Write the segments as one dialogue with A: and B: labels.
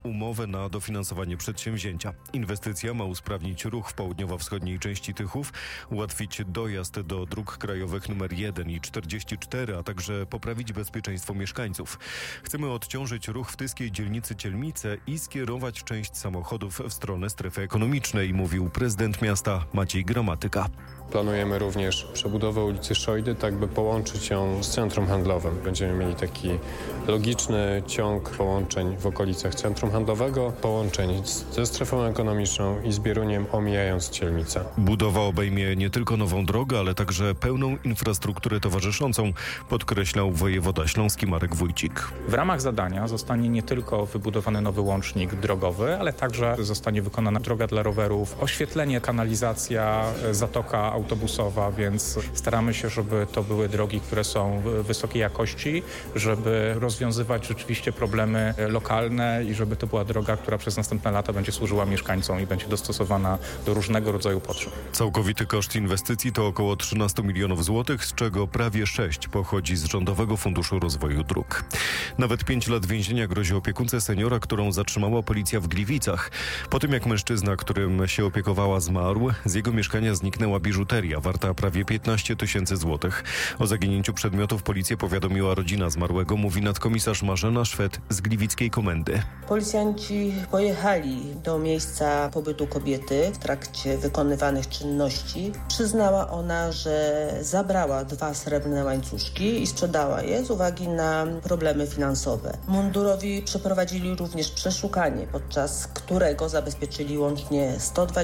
A: umowę na dofinansowanie przedsięwzięcia. Inwestycja ma usprawnić ruch w południowo-wschodniej części Tychów, ułatwić dojazd do dróg krajowych nr 1 i 44, a także poprawić bezpieczeństwo mieszkańców. Chcemy odciążyć ruch w tyskiej dzielnicy Cielmice i skierować część samochodów w stronę strefy ekonomicznej, mówił prezydent miasta Maciej Gramatyka.
B: Planujemy również przebudowę ulicy Szojdy, tak by połączyć ją z centrum handlowym. Będziemy mieli taki logiczny ciąg połączeń w okolicach centrum handlowego, połączeń ze strefą ekonomiczną i z Bieruniem, omijając Cielmicę.
A: Budowa obejmie nie tylko nową drogę, ale także pełną infrastrukturę towarzyszącą, podkreślał wojewoda śląski Marek Wójcik.
C: W ramach zadania zostanie nie tylko wybudowany nowy łącznik drogowy, ale także zostanie wykonana droga dla rowerów, oświetlenie, kanalizacja, zatoka autobusowa, więc staramy się, żeby to były drogi, które są wysokiej jakości, żeby rozwiązywać rzeczywiście problemy lokalne i żeby to była droga, która przez następne lata będzie służyła mieszkańcom i będzie dostosowana do różnego rodzaju potrzeb.
A: Całkowity koszt inwestycji to około 13 milionów złotych, z czego prawie 6 pochodzi z Rządowego Funduszu Rozwoju Dróg. Nawet 5 lat więzienia grozi opiekunce seniora, którą zatrzymała policja w Gliwicach. Po tym jak mężczyzna, którym się opiekowała, zmarł, z jego mieszkania zniknęła biżuteria warta prawie 15 000 złotych. O zaginięciu przedmiotów policję powiadomiła rodzina zmarłego, mówi nadkomisarz Marzena Szwed z gliwickiej komendy.
D: Policjanci pojechali do miejsca pobytu kobiety w trakcie wykonywanych czynności. Przyznała ona, że zabrała 2 srebrne łańcuszki i sprzedała je z uwagi na problemy finansowe. Mundurowi przeprowadzili również przeszukanie, podczas którego zabezpieczyli łącznie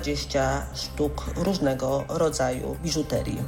D: 120 sztuk różnego rodzaju biżuterii.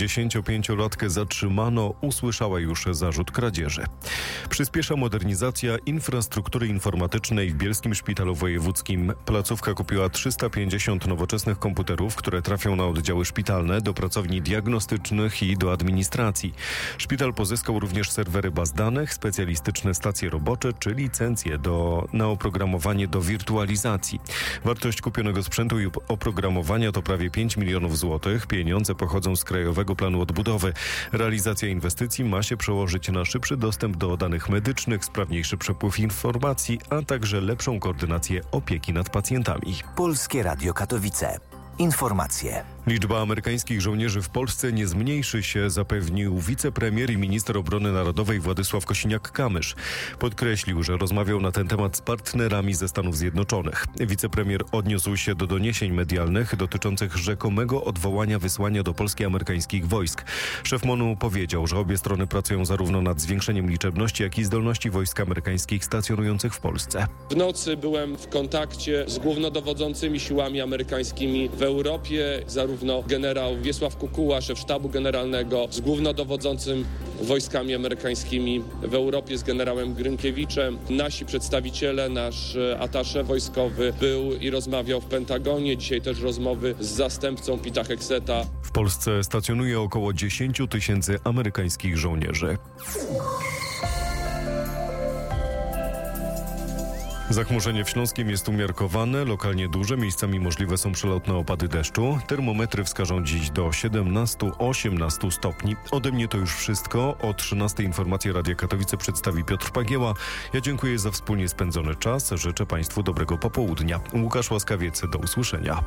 A: 55-latkę zatrzymano, usłyszała już zarzut kradzieży. Przyspiesza modernizacja infrastruktury informatycznej w Bielskim Szpitalu Wojewódzkim. Placówka kupiła 350 nowoczesnych komputerów, które trafią na oddziały szpitalne, do pracowni diagnostycznych i do administracji. Szpital pozyskał również serwery baz danych, specjalistyczne stacje robocze czy licencje na oprogramowanie do wirtualizacji. Wartość kupionego sprzętu i oprogramowania to prawie 5 milionów złotych. Pieniądze pochodzą z Krajowego Planu Odbudowy. Realizacja inwestycji ma się przełożyć na szybszy dostęp do danych medycznych, sprawniejszy przepływ informacji, a także lepszą koordynację opieki nad pacjentami.
E: Polskie Radio Katowice. Informacje.
A: Liczba amerykańskich żołnierzy w Polsce nie zmniejszy się, zapewnił wicepremier i minister obrony narodowej Władysław Kosiniak-Kamysz. Podkreślił, że rozmawiał na ten temat z partnerami ze Stanów Zjednoczonych. Wicepremier odniósł się do doniesień medialnych dotyczących rzekomego odwołania wysłania do Polski amerykańskich wojsk. Szef MON-u powiedział, że obie strony pracują zarówno nad zwiększeniem liczebności, jak i zdolności wojsk amerykańskich stacjonujących w Polsce.
F: W nocy byłem w kontakcie z głównodowodzącymi siłami amerykańskimi w Europie, zarówno generał Wiesław Kukuła, szef sztabu generalnego, z głównodowodzącym wojskami amerykańskimi w Europie, z generałem Grynkiewiczem. Nasi przedstawiciele, nasz attaché wojskowy był i rozmawiał w Pentagonie. Dzisiaj też rozmowy z zastępcą Pita Hegseta.
A: W Polsce stacjonuje około 10 000 amerykańskich żołnierzy. Zachmurzenie w Śląskiem jest umiarkowane, lokalnie duże, miejscami możliwe są przelotne opady deszczu. Termometry wskażą dziś do 17-18 stopni. Ode mnie to już wszystko. O 13 informacje Radia Katowice przedstawi Piotr Pagieła. Ja dziękuję za wspólnie spędzony czas. Życzę Państwu dobrego popołudnia. Łukasz Łaskawiec, do usłyszenia.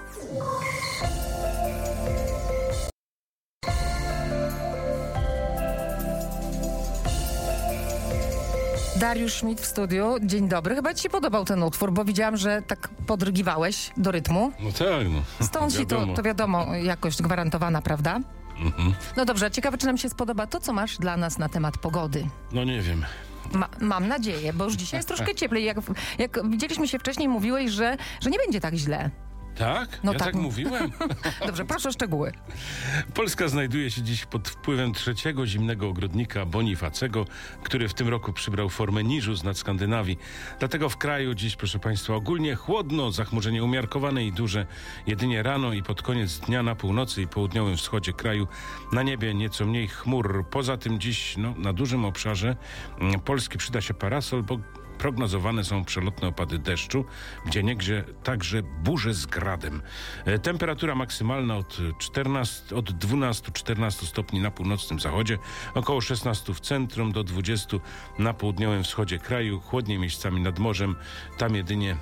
G: Dariusz Schmidt w studiu. Dzień dobry. Chyba ci się podobał ten utwór, bo widziałam, że tak podrygiwałeś do rytmu.
H: No tak, no.
G: Stąd ci to wiadomo, jakość gwarantowana, prawda?
H: Mhm.
G: No dobrze, ciekawe, czy nam się spodoba to, co masz dla nas na temat pogody.
H: No nie wiem.
G: Mam nadzieję, bo już dzisiaj jest troszkę cieplej. Jak widzieliśmy się wcześniej, mówiłeś, że nie będzie tak źle.
H: Tak?
G: No
H: ja tak mówiłem?
G: Dobrze, proszę o szczegóły.
H: Polska znajduje się dziś pod wpływem trzeciego zimnego ogrodnika Bonifacego, który w tym roku przybrał formę niżu z nad Skandynawii. Dlatego w kraju dziś, proszę Państwa, ogólnie chłodno, zachmurzenie umiarkowane i duże. Jedynie rano i pod koniec dnia na północy i południowym wschodzie kraju na niebie nieco mniej chmur. Poza tym dziś na dużym obszarze Polski przyda się parasol, bo prognozowane są przelotne opady deszczu, gdzieniegdzie także burze z gradem. Temperatura maksymalna od 12-14 stopni na północnym zachodzie, około 16 w centrum, do 20 na południowym wschodzie kraju, chłodniej miejscami nad morzem, tam jedynie